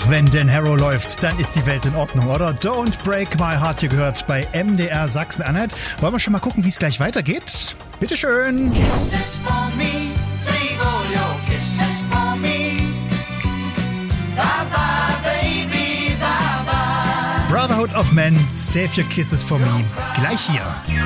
wenn Dan Harrow läuft, dann ist die Welt in Ordnung, oder? Don't Break My Heart, ihr gehört bei MDR Sachsen-Anhalt. Wollen wir schon mal gucken, wie es gleich weitergeht? Bitteschön. Kisses for me, save all your kisses for me. Bye-bye, baby, bye-bye. Brotherhood of Men, save your kisses for me. Gleich hier.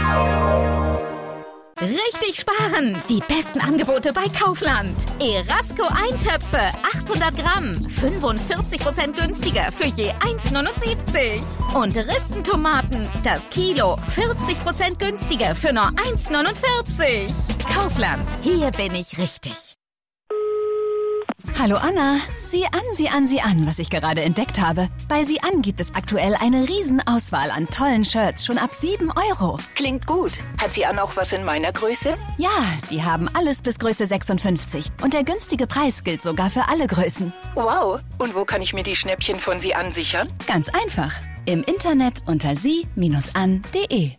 Richtig sparen! Die besten Angebote bei Kaufland. Erasco Eintöpfe, 800 Gramm, 45% günstiger für je 1,79. Und Ristentomaten, das Kilo, 40% günstiger für nur 1,49. Kaufland, hier bin ich richtig. Hallo Anna, sieh an, was ich gerade entdeckt habe. Bei Sieh an gibt es aktuell eine Riesenauswahl an tollen Shirts, schon ab 7 €. Klingt gut. Hat Sie auch was in meiner Größe? Ja, die haben alles bis Größe 56 und der günstige Preis gilt sogar für alle Größen. Wow, und wo kann ich mir die Schnäppchen von Sie an sichern? Ganz einfach, im Internet unter sie-an.de.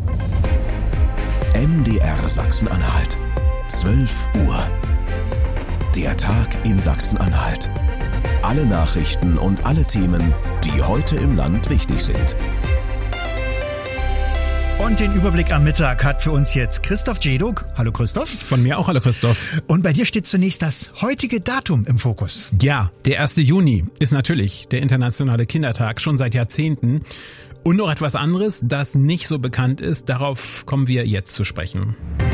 MDR Sachsen-Anhalt, 12 Uhr. Der Tag in Sachsen-Anhalt. Alle Nachrichten und alle Themen, die heute im Land wichtig sind. Und den Überblick am Mittag hat für uns jetzt Christoph Jeduk. Hallo Christoph. Von mir auch hallo Christoph. Und bei dir steht zunächst das heutige Datum im Fokus. Ja, der 1. Juni ist natürlich der internationale Kindertag, schon seit Jahrzehnten. Und noch etwas anderes, das nicht so bekannt ist, darauf kommen wir jetzt zu sprechen.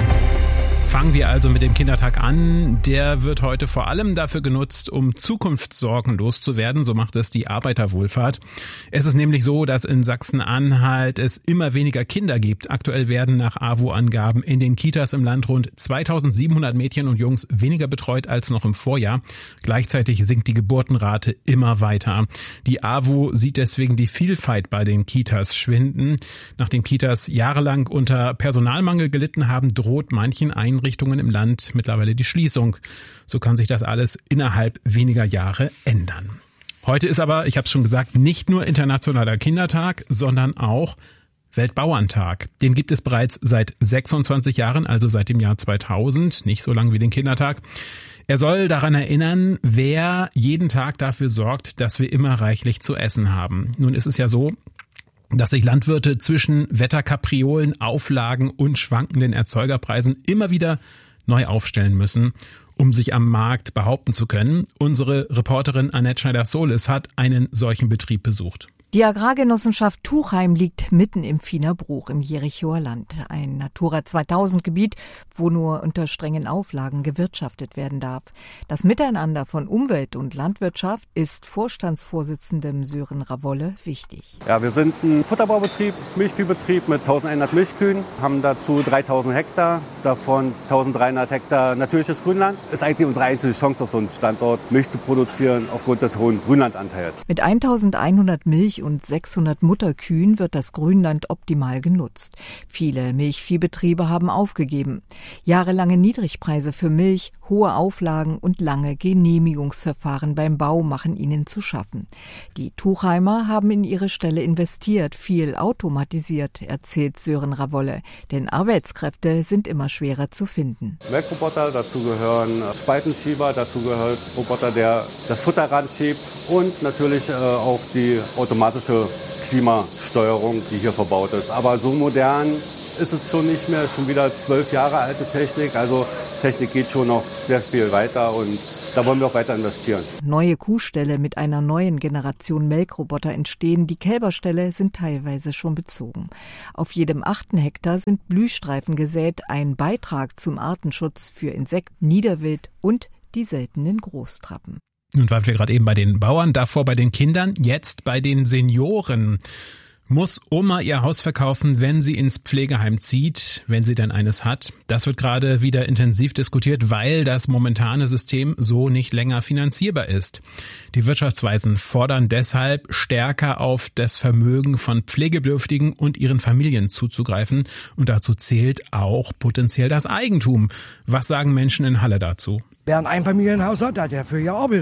Fangen wir also mit dem Kindertag an. Der wird heute vor allem dafür genutzt, um Zukunftssorgen loszuwerden. So macht es die Arbeiterwohlfahrt. Es ist nämlich so, dass in Sachsen-Anhalt es immer weniger Kinder gibt. Aktuell werden nach AWO-Angaben in den Kitas im Land rund 2700 Mädchen und Jungs weniger betreut als noch im Vorjahr. Gleichzeitig sinkt die Geburtenrate immer weiter. Die AWO sieht deswegen die Vielfalt bei den Kitas schwinden. Nachdem Kitas jahrelang unter Personalmangel gelitten haben, droht manchen Einrichtungen im Land mittlerweile die Schließung. So kann sich das alles innerhalb weniger Jahre ändern. Heute ist aber, ich habe es schon gesagt, nicht nur Internationaler Kindertag, sondern auch Weltbauerntag. Den gibt es bereits seit 26 Jahren, also seit dem Jahr 2000, nicht so lang wie den Kindertag. Er soll daran erinnern, wer jeden Tag dafür sorgt, dass wir immer reichlich zu essen haben. Nun ist es ja so, dass sich Landwirte zwischen Wetterkapriolen, Auflagen und schwankenden Erzeugerpreisen immer wieder neu aufstellen müssen, um sich am Markt behaupten zu können. Unsere Reporterin Annette Schneider-Solis hat einen solchen Betrieb besucht. Die Agrargenossenschaft Tuchheim liegt mitten im Vienerbruch im Jerichower Land. Ein Natura 2000 Gebiet, wo nur unter strengen Auflagen gewirtschaftet werden darf. Das Miteinander von Umwelt und Landwirtschaft ist Vorstandsvorsitzendem Sören Ravolle wichtig. Ja, wir sind ein Futterbaubetrieb, Milchviehbetrieb mit 1100 Milchkühen, haben dazu 3000 Hektar, davon 1300 Hektar natürliches Grünland. Ist eigentlich unsere einzige Chance auf so einem Standort, Milch zu produzieren aufgrund des hohen Grünlandanteils. Mit 1100 Milch- und 600 Mutterkühen wird das Grünland optimal genutzt. Viele Milchviehbetriebe haben aufgegeben. Jahrelange Niedrigpreise für Milch, hohe Auflagen und lange Genehmigungsverfahren beim Bau machen ihnen zu schaffen. Die Tuchheimer haben in ihre Stelle investiert, viel automatisiert, erzählt Sören Ravolle. Denn Arbeitskräfte sind immer schwerer zu finden. Melkroboter, dazu gehören Spaltenschieber, dazu gehört Roboter, der das Futter ranschiebt und natürlich auch die automatische Klimasteuerung, die hier verbaut ist. Aber so modern ist es schon nicht mehr, schon wieder 12 Jahre alte Technik. Also Technik geht schon noch sehr viel weiter und da wollen wir auch weiter investieren. Neue Kuhställe mit einer neuen Generation Melkroboter entstehen. Die Kälberställe sind teilweise schon bezogen. Auf jedem 8. Hektar sind Blühstreifen gesät, ein Beitrag zum Artenschutz für Insekten, Niederwild und die seltenen Großtrappen. Nun waren wir gerade eben bei den Bauern, davor bei den Kindern, jetzt bei den Senioren. Muss Oma ihr Haus verkaufen, wenn sie ins Pflegeheim zieht, wenn sie denn eines hat? Das wird gerade wieder intensiv diskutiert, weil das momentane System so nicht länger finanzierbar ist. Die Wirtschaftsweisen fordern deshalb, stärker auf das Vermögen von Pflegebedürftigen und ihren Familien zuzugreifen. Und dazu zählt auch potenziell das Eigentum. Was sagen Menschen in Halle dazu? Wer ein Einfamilienhaus hat, der hat dafür gearbeitet.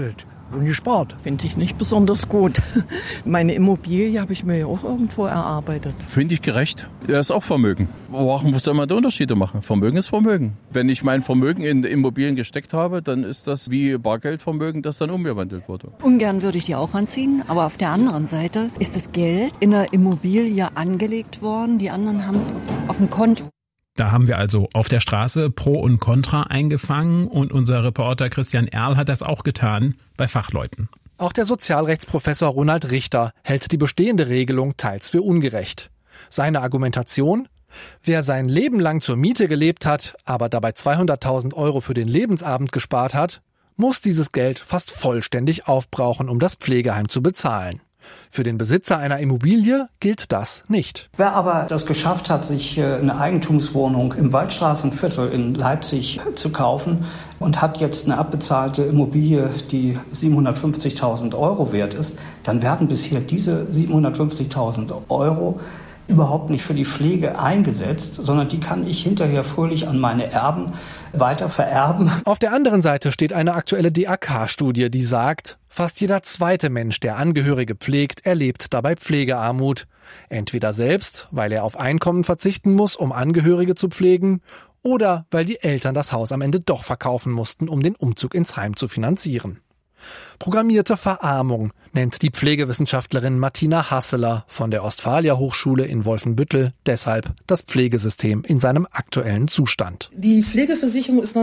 und gespart. Finde ich nicht besonders gut. Meine Immobilie habe ich mir ja auch irgendwo erarbeitet. Finde ich gerecht. Das ist auch Vermögen. Warum soll man da Unterschiede machen? Vermögen ist Vermögen. Wenn ich mein Vermögen in Immobilien gesteckt habe, dann ist das wie Bargeldvermögen, das dann umgewandelt wurde. Ungern würde ich die auch anziehen, aber auf der anderen Seite ist das Geld in der Immobilie angelegt worden. Die anderen haben es auf dem Konto. Da haben wir also auf der Straße Pro und Contra eingefangen und unser Reporter Christian Erl hat das auch getan bei Fachleuten. Auch der Sozialrechtsprofessor Ronald Richter hält die bestehende Regelung teils für ungerecht. Seine Argumentation? Wer sein Leben lang zur Miete gelebt hat, aber dabei 200.000 Euro für den Lebensabend gespart hat, muss dieses Geld fast vollständig aufbrauchen, um das Pflegeheim zu bezahlen. Für den Besitzer einer Immobilie gilt das nicht. Wer aber das geschafft hat, sich eine Eigentumswohnung im Waldstraßenviertel in Leipzig zu kaufen und hat jetzt eine abbezahlte Immobilie, die 750.000 Euro wert ist, dann werden bisher diese 750.000 Euro überhaupt nicht für die Pflege eingesetzt, sondern die kann ich hinterher fröhlich an meine Erben weiter vererben. Auf der anderen Seite steht eine aktuelle DAK-Studie, die sagt, fast jeder zweite Mensch, der Angehörige pflegt, erlebt dabei Pflegearmut. Entweder selbst, weil er auf Einkommen verzichten muss, um Angehörige zu pflegen, oder weil die Eltern das Haus am Ende doch verkaufen mussten, um den Umzug ins Heim zu finanzieren. Programmierte Verarmung nennt die Pflegewissenschaftlerin Martina Hasseler von der Ostfalia Hochschule in Wolfenbüttel deshalb das Pflegesystem in seinem aktuellen Zustand. Die Pflegeversicherung ist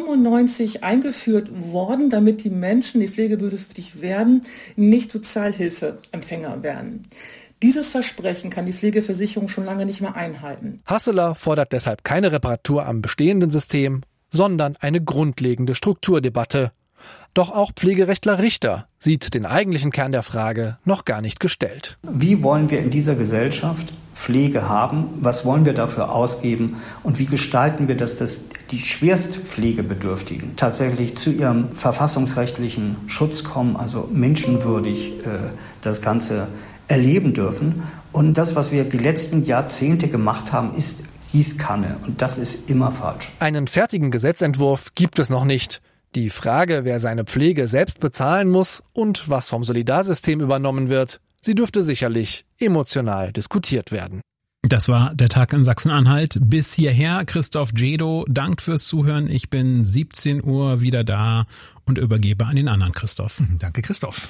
1995 eingeführt worden, damit die Menschen, die pflegebedürftig werden, nicht Sozialhilfeempfänger werden. Dieses Versprechen kann die Pflegeversicherung schon lange nicht mehr einhalten. Hasseler fordert deshalb keine Reparatur am bestehenden System, sondern eine grundlegende Strukturdebatte. Doch auch Pflegerechtler Richter sieht den eigentlichen Kern der Frage noch gar nicht gestellt. Wie wollen wir in dieser Gesellschaft Pflege haben? Was wollen wir dafür ausgeben? Und wie gestalten wir, dass die schwerst Pflegebedürftigen tatsächlich zu ihrem verfassungsrechtlichen Schutz kommen, also menschenwürdig das Ganze erleben dürfen? Und das, was wir die letzten Jahrzehnte gemacht haben, ist Gießkanne. Und das ist immer falsch. Einen fertigen Gesetzentwurf gibt es noch nicht. Die Frage, wer seine Pflege selbst bezahlen muss und was vom Solidarsystem übernommen wird, sie dürfte sicherlich emotional diskutiert werden. Das war der Tag in Sachsen-Anhalt. Bis hierher Christoph Jedo. Dank fürs Zuhören. Ich bin 17 Uhr wieder da und übergebe an den anderen Christoph. Danke, Christoph.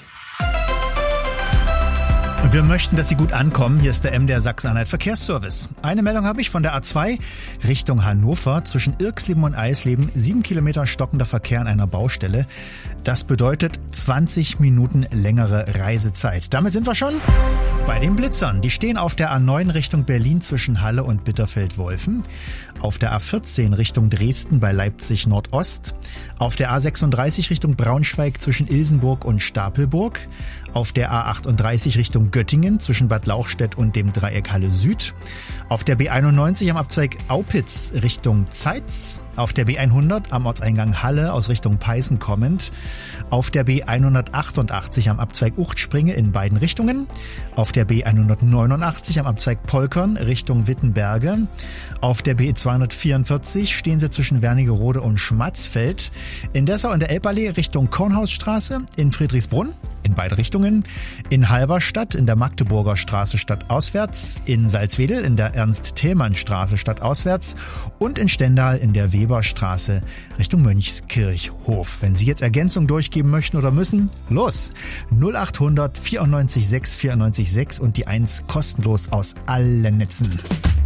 Wir möchten, dass Sie gut ankommen. Hier ist der MDR Sachsen-Anhalt Verkehrsservice. Eine Meldung habe ich von der A2 Richtung Hannover. Zwischen Irxleben und Eisleben 7 Kilometer stockender Verkehr an einer Baustelle. Das bedeutet 20 Minuten längere Reisezeit. Damit sind wir schon bei den Blitzern. Die stehen auf der A9 Richtung Berlin zwischen Halle und Bitterfeld-Wolfen. Auf der A14 Richtung Dresden bei Leipzig Nordost. Auf der A36 Richtung Braunschweig zwischen Ilsenburg und Stapelburg. Auf der A38 Richtung Göttingen zwischen Bad Lauchstädt und dem Dreieck Halle Süd. Auf der B91 am Abzweig Aupitz Richtung Zeitz. Auf der B100 am Ortseingang Halle aus Richtung Peißen kommend. Auf der B188 am Abzweig Uchtspringe in beiden Richtungen. Auf der B189 am Abzweig Polkern Richtung Wittenberge. Auf der B244 stehen sie zwischen Wernigerode und Schmatzfeld. In Dessau in der Elballee Richtung Kornhausstraße. In Friedrichsbrunn in beide Richtungen. In Halberstadt in der Magdeburger Straße stadtauswärts. In Salzwedel in der Ernst-Thälmann-Straße stadtauswärts. Und in Stendal in der Weberstraße Richtung Mönchskirchhof. Wenn Sie jetzt Ergänzung durchgeben möchten oder müssen, los! 0800 94 6 94 6 und die 1 kostenlos aus allen Netzen.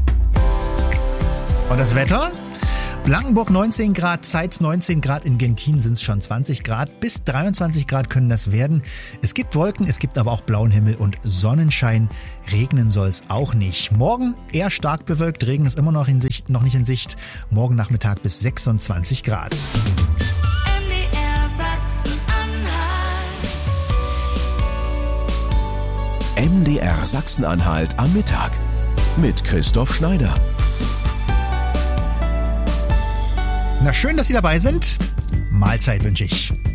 Und das Wetter? Blankenburg 19 Grad, Zeitz 19 Grad, in Gentin sind es schon 20 Grad, bis 23 Grad können das werden. Es gibt Wolken, es gibt aber auch blauen Himmel und Sonnenschein. Regnen soll es auch nicht. Morgen eher stark bewölkt, Regen ist immer noch nicht in Sicht. Morgen Nachmittag bis 26 Grad. MDR Sachsen-Anhalt am Mittag mit Christoph Schneider. Na schön, dass Sie dabei sind. Mahlzeit wünsche ich.